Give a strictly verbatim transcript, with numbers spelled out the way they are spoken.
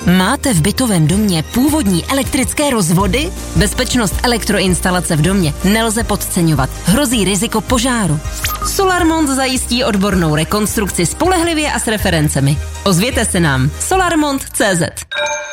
Máte v bytovém domě původní elektrické rozvody? Bezpečnost elektroinstalace v domě nelze podceňovat. Hrozí riziko požáru. Solarmont zajistí odbornou rekonstrukci spolehlivě a s referencemi. Ozvěte se nám solarmont tečka cé zet.